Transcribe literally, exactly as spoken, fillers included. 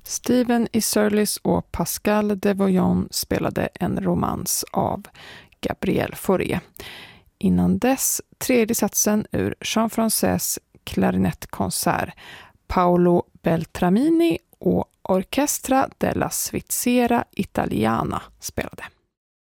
Steven Iserlis och Pascal de Voyon spelade en romans av Gabriel Fauré. Innan dess tredje satsen ur Jean-Français klarinettkonsert, Paolo Beltramini och Orchestra della Svizzera Italiana spelade.